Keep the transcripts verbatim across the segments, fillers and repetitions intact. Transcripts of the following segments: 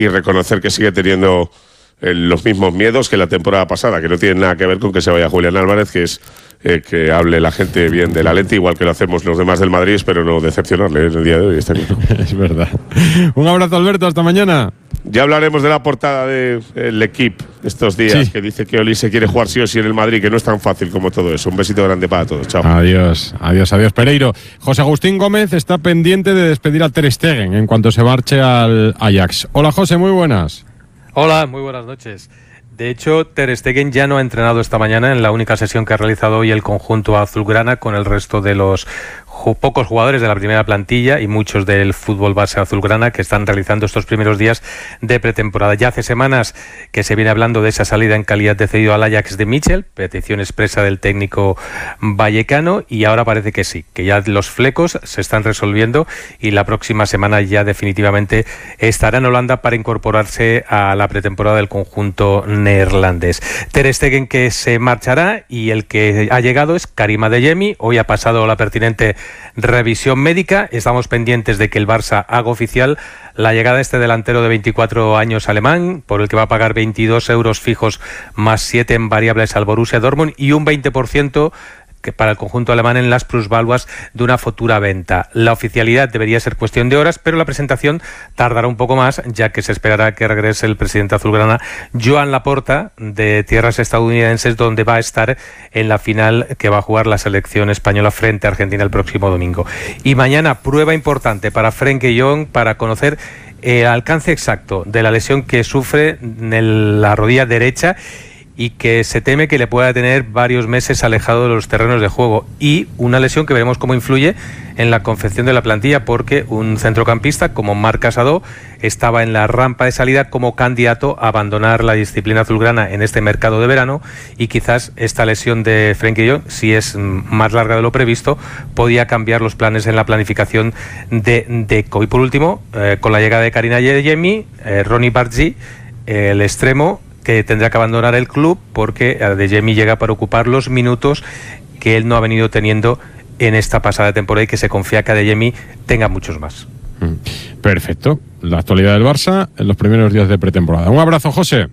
y reconocer que sigue teniendo eh, los mismos miedos que la temporada pasada, que no tienen nada que ver con que se vaya Julián Álvarez, que es eh, que hable la gente bien del Atleti, igual que lo hacemos los demás del Madrid, espero no decepcionarle en el día de hoy. Está claro. Es verdad. Un abrazo, Alberto, hasta mañana. Ya hablaremos de la portada del equipo estos días, sí. Que dice que Oli se quiere jugar sí o sí en el Madrid, que no es tan fácil como todo eso. Un besito grande para todos. Chao. Adiós, adiós, adiós, Pereiro. José Agustín Gómez está pendiente de despedir a Ter Stegen en cuanto se marche al Ajax. Hola, José, muy buenas. Hola, muy buenas noches. De hecho, Ter Stegen ya no ha entrenado esta mañana en la única sesión que ha realizado hoy el conjunto azulgrana con el resto de los ju- pocos jugadores de la primera plantilla y muchos del fútbol base azulgrana que están realizando estos primeros días de pretemporada. Ya hace semanas que se viene hablando de esa salida en calidad de cedido al Ajax de Michel, petición expresa del técnico vallecano, y ahora parece que sí, que ya los flecos se están resolviendo y la próxima semana ya definitivamente estará en Holanda para incorporarse a la pretemporada del conjunto neerlandés. Ter Stegen que se marchará, y el que ha llegado es Karim Adeyemi. Hoy ha pasado la pertinente revisión médica. Estamos pendientes de que el Barça haga oficial la llegada de este delantero de veinticuatro años alemán, por el que va a pagar veintidós euros fijos más siete en variables al Borussia Dortmund y un veinte por ciento que para el conjunto alemán en las plusvaluas de una futura venta. La oficialidad debería ser cuestión de horas, pero la presentación tardará un poco más, ya que se esperará que regrese el presidente azulgrana Joan Laporta de tierras estadounidenses, donde va a estar en la final que va a jugar la selección española frente a Argentina el próximo domingo. Y mañana prueba importante para Frenkie de Jong para conocer el alcance exacto de la lesión que sufre en la rodilla derecha y que se teme que le pueda tener varios meses alejado de los terrenos de juego, y una lesión que veremos cómo influye en la confección de la plantilla, porque un centrocampista como Marc Casado estaba en la rampa de salida como candidato a abandonar la disciplina azulgrana en este mercado de verano, y quizás esta lesión de Frenkie de Jong, si es más larga de lo previsto, podía cambiar los planes en la planificación de Deco. Y por último, eh, con la llegada de Karim Adeyemi, eh, Ronny Bargi, eh, el extremo, que tendrá que abandonar el club porque Adeyemi llega para ocupar los minutos que él no ha venido teniendo en esta pasada temporada y que se confía que Adeyemi tenga muchos más. Perfecto. La actualidad del Barça en los primeros días de pretemporada. Un abrazo, José.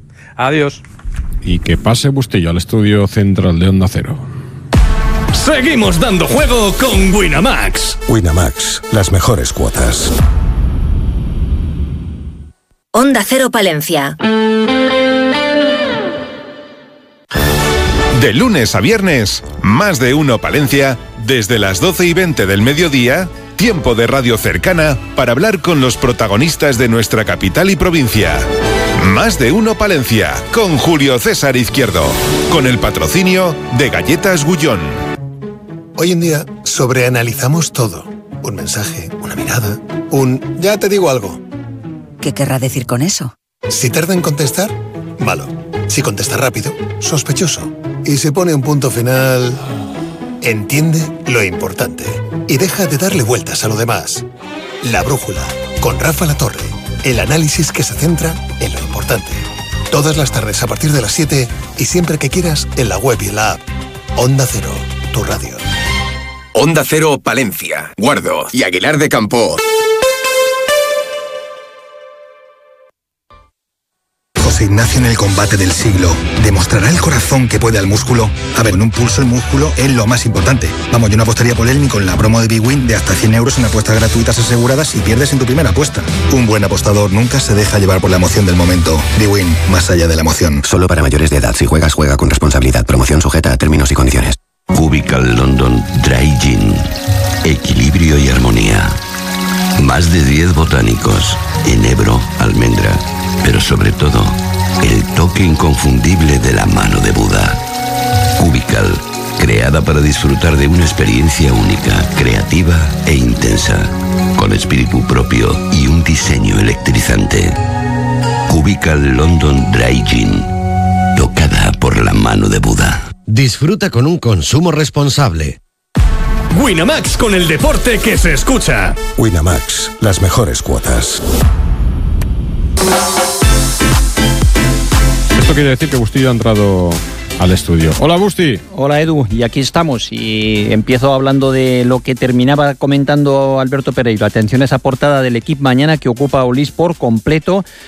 Adiós. Y que pase Bustillo al estudio central de Onda Cero. Seguimos dando juego con Winamax. Winamax, las mejores cuotas. Onda Cero Palencia. De lunes a viernes, Más de Uno Palencia, desde las doce y veinte del mediodía, tiempo de radio cercana para hablar con los protagonistas de nuestra capital y provincia. Más de Uno Palencia, con Julio César Izquierdo, con el patrocinio de Galletas Gullón. Hoy en día sobreanalizamos todo. Un mensaje, una mirada, un ya te digo algo. ¿Qué querrá decir con eso? Si tarda en contestar, malo. Si contesta rápido, sospechoso. Y si pone un punto final, entiende lo importante y deja de darle vueltas a lo demás. La Brújula, con Rafa Latorre. El análisis que se centra en lo importante. Todas las tardes a partir de las siete y siempre que quieras en la web y en la app. Onda Cero, tu radio. Onda Cero Palencia, Guardo y Aguilar de Campo. José Ignacio en el combate del siglo. ¿Demostrará el corazón que puede al músculo? A ver, en un pulso el músculo es lo más importante. Vamos, yo no apostaría por él ni con la promo de Big Win de hasta cien euros en apuestas gratuitas aseguradas si pierdes en tu primera apuesta. Un buen apostador nunca se deja llevar por la emoción del momento. Big Win, más allá de la emoción. Solo para mayores de edad. Si juegas, juega con responsabilidad. Promoción sujeta a términos y condiciones. Cubical London Dry Gin. Equilibrio y armonía. Más de diez botánicos. Enebro, almendra. Pero sobre todo, el toque inconfundible de la mano de Buda. Cubical, creada para disfrutar de una experiencia única, creativa e intensa, con espíritu propio y un diseño electrizante. Cubical London Dry Gin, tocada por la mano de Buda. Disfruta con un consumo responsable. Winamax, con el deporte que se escucha. Winamax, las mejores cuotas. Esto quiere decir que Bustillo ha entrado al estudio. Hola, Busti. Hola, Edu, y aquí estamos. Y empiezo hablando de lo que terminaba comentando Alberto Pereiro. Atención a esa portada del Equipo mañana que ocupa Olís por completo.